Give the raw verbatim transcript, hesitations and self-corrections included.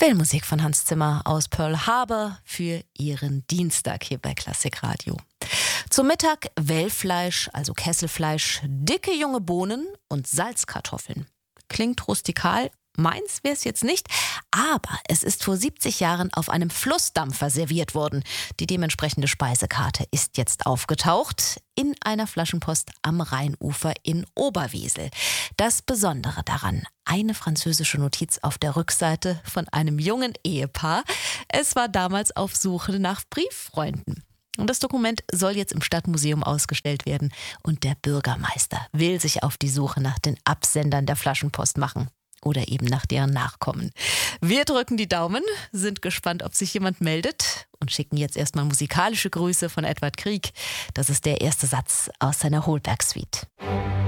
Filmmusik von Hans Zimmer aus Pearl Harbor für Ihren Dienstag hier bei Klassik Radio. Zum Mittag Wellfleisch, also Kesselfleisch, dicke junge Bohnen und Salzkartoffeln. Klingt rustikal, meins wäre es jetzt nicht, aber es ist vor siebzig Jahren auf einem Flussdampfer serviert worden. Die dementsprechende Speisekarte ist jetzt aufgetaucht in einer Flaschenpost am Rheinufer in Oberwesel. Das Besondere daran, eine französische Notiz auf der Rückseite von einem jungen Ehepaar. Es war damals auf Suche nach Brieffreunden. Und das Dokument soll jetzt im Stadtmuseum ausgestellt werden. Und der Bürgermeister will sich auf die Suche nach den Absendern der Flaschenpost machen. Oder eben nach deren Nachkommen. Wir drücken die Daumen, sind gespannt, ob sich jemand meldet und schicken jetzt erstmal musikalische Grüße von Edward Grieg. Das ist der erste Satz aus seiner Holberg-Suite.